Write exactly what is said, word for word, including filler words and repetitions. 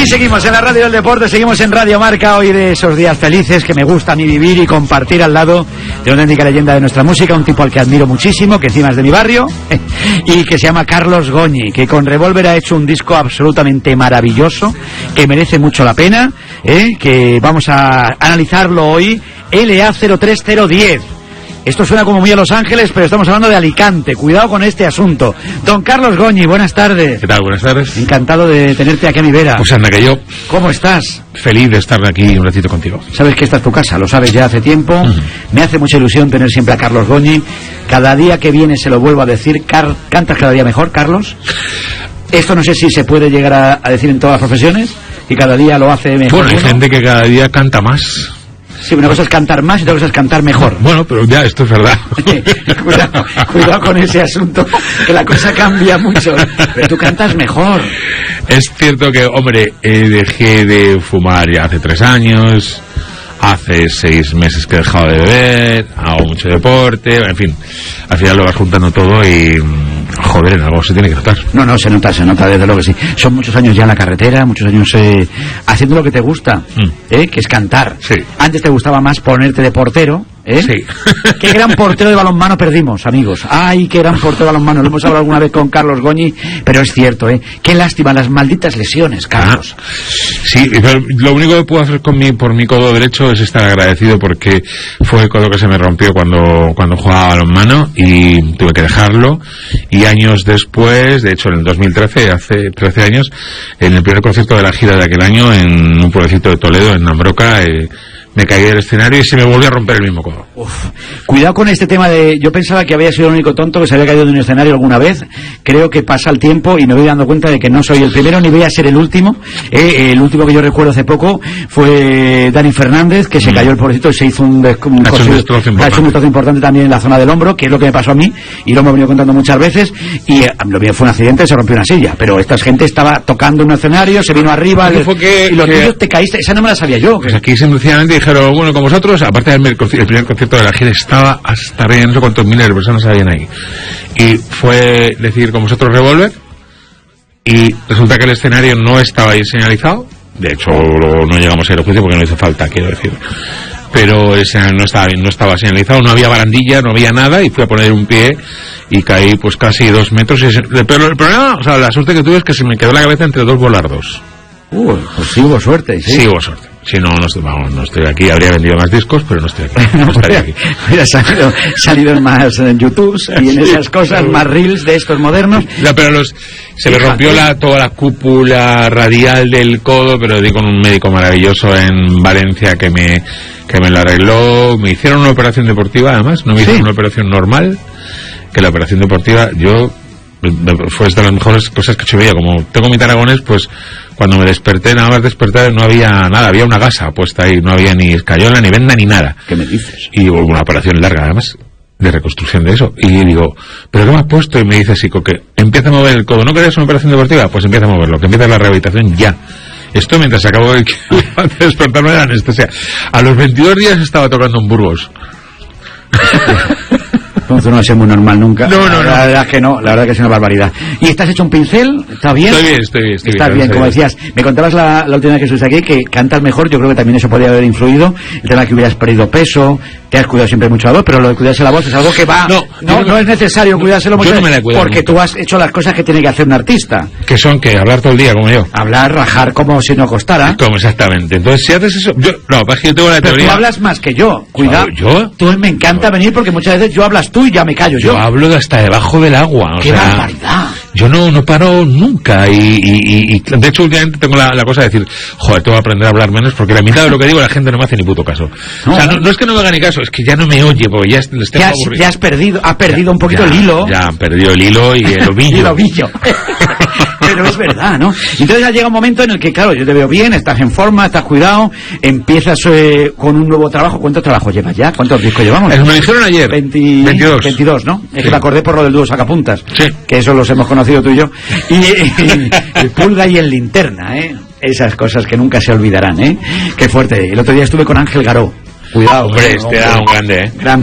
Aquí seguimos en la radio del deporte, seguimos en Radio Marca, hoy de esos días felices que me gusta a mí vivir y compartir al lado de una auténtica leyenda de nuestra música, un tipo al que admiro muchísimo, que encima es de mi barrio, y que se llama Carlos Goñi, que con Revolver ha hecho un disco absolutamente maravilloso, que merece mucho la pena, ¿eh? Que vamos a analizarlo hoy, L A cero tres cero diez. Esto suena como muy a Los Ángeles, pero estamos hablando de Alicante. Cuidado con este asunto. Don Carlos Goñi, buenas tardes. ¿Qué tal? Buenas tardes. Encantado de tenerte aquí a mi vera. Pues anda que yo. ¿Cómo estás? Feliz de estar aquí un ratito contigo. Sabes que esta es tu casa, lo sabes ya hace tiempo. Uh-huh. Me hace mucha ilusión tener siempre a Carlos Goñi. Cada día que viene se lo vuelvo a decir. Car- ¿Cantas cada día mejor, Carlos? Esto no sé si se puede llegar a, a decir en todas las profesiones, y cada día lo hace mejor. Bueno, hay uno. gente que cada día canta más. Sí, una cosa es cantar más y otra cosa es cantar mejor. Bueno, pero ya, esto es verdad. cuidado, cuidado con ese asunto, que la cosa cambia mucho. Pero tú cantas mejor. Es cierto que, hombre, eh, dejé de fumar ya hace tres años, hace seis meses que he dejado de beber, hago mucho deporte, en fin, al final lo vas juntando todo y, joder, en algo se tiene que notar. No, no, se nota, se nota, desde luego que sí. Son muchos años ya en la carretera, muchos años eh, haciendo lo que te gusta, mm. ¿eh? Que es cantar. Sí. Antes te gustaba más ponerte de portero, ¿eh? Sí. Qué gran portero de balonmano perdimos, amigos. Ay, qué gran portero de balonmano. Lo hemos hablado alguna vez con Carlos Goñi, pero es cierto, ¿eh? Qué lástima, las malditas lesiones, Carlos. Ah, sí, pero lo único que puedo hacer con mi, por mi codo derecho es estar agradecido, porque fue el codo que se me rompió cuando, cuando jugaba balonmano y tuve que dejarlo. Y años después, de hecho en el dos mil trece, hace trece años, en el primer concierto de la gira de aquel año, en un pueblecito de Toledo, en Nambroca, eh, me caí del escenario y se me volvió a romper el mismo codo. Uf. Cuidado con este tema de... Yo pensaba que había sido el único tonto que se había caído de un escenario alguna vez. Creo que pasa el tiempo y me voy dando cuenta de que no soy el primero ni voy a ser el último. Eh, el último que yo recuerdo hace poco fue Dani Fernández, que se mm. cayó el pobrecito y se hizo un, des- un, ha hecho un destrozo importante. Ha hecho un destrozo importante también en la zona del hombro, que es lo que me pasó a mí y lo hemos venido contando muchas veces. Y eh, lo mío fue un accidente, se rompió una silla, pero esta gente estaba tocando un escenario, se vino arriba el, que, y los que... tuyos te caíste. Esa no me la sabía yo. Pues aquí sencillamente dijeron, bueno, como vosotros, aparte del el primer concierto de la gira, estaba hasta arriba, no sé cuántos miles de personas habían ahí, y fue decir con vosotros Revolver, y resulta que el escenario no estaba ahí señalizado. De hecho no llegamos a ir al juicio porque no hizo falta, quiero decir, pero el escenario no estaba, no estaba señalizado, no había barandilla, no había nada, y fui a poner un pie y caí pues casi dos metros y se, pero el problema, o sea, la suerte que tuve es que se me quedó la cabeza entre dos volardos. Uh, pues sí hubo suerte, sí. Sí hubo suerte. Si no, no estoy, vamos, no estoy aquí. Habría vendido más discos, pero no estoy aquí. No estaría aquí. Hubiera salido, salido más en YouTube y en esas cosas, más reels de estos modernos. No, pero los, se me rompió la, toda la cúpula radial del codo, pero di con un médico maravilloso en Valencia que me, que me lo arregló. Me hicieron una operación deportiva, además. No me hicieron ¿Sí? una operación normal. Que la operación deportiva, yo, fue de las mejores cosas que he hecho en mi vida. Como tengo mi aragonés, pues cuando me desperté, nada más despertar, no había nada, había una gasa puesta ahí, no había ni escayola, ni venda, ni nada. ¿Qué me dices? Y hubo una operación larga, además, de reconstrucción de eso. Y digo, ¿pero qué me has puesto? Y me dice Sico que empieza a mover el codo. ¿No querías una operación deportiva? Pues empieza a moverlo, que empieza la rehabilitación ya. Esto mientras acabo de despertarme de la anestesia. A los veintidós días estaba tocando en Burgos. Entonces no ha sido muy normal nunca. No, no, la, la no. verdad es que no, la verdad que es una barbaridad. ¿Y estás hecho un pincel? ¿Está bien? Estoy bien, estoy bien. Estoy Estás bien, bien como decías. Me contabas la, la última vez que estuviste aquí que cantas mejor, yo creo que también eso podría haber influido. El tema que hubieras perdido peso, te has cuidado siempre mucho la voz, pero lo de cuidarse la voz es algo que va... No, no, no, no es necesario cuidárselo mucho, yo no me la he cuidado porque nunca. Tú has hecho las cosas que tiene que hacer un artista. Que son, que hablar todo el día, como yo. Hablar, rajar como si no costara. Como exactamente. Entonces, si haces eso... Yo, no, es que yo tengo la pero teoría... tú hablas más que yo, cuidado. ¿Yo? Tú me encanta venir porque muchas veces yo hablas tú y ya me callo yo. Yo hablo de hasta debajo del agua. O ¡Qué sea, barbaridad! Yo no, no paro nunca y, y, y de hecho últimamente tengo la, la cosa de decir, joder, tengo que aprender a hablar menos porque la mitad de lo que digo la gente no me hace ni puto caso. No, o sea, no, no es que no me haga ni caso, es que ya no me oye porque ya les tengo ya, aburrido. Ya has perdido, ha perdido ya, un poquito ya, el hilo. Ya han perdido el hilo y el ovillo. y el ovillo. Pero es verdad, ¿no? Entonces ya llega un momento en el que, claro, yo te veo bien, estás en forma, estás cuidado, empiezas eh, con un nuevo trabajo. ¿Cuántos trabajos llevas ya? ¿Cuántos discos llevamos? Me lo dijeron ayer. veinte, veintidós. veintidós, ¿no? Es sí. que me acordé por lo del dúo Sacapuntas. Sí. Que eso los hemos conocido tú y yo. Y eh, el Pulga y el Linterna, ¿eh? Esas cosas que nunca se olvidarán, ¿eh? Qué fuerte. El otro día estuve con Ángel Garó. Cuidado. Hombre, este era un grande, ¿eh? Gran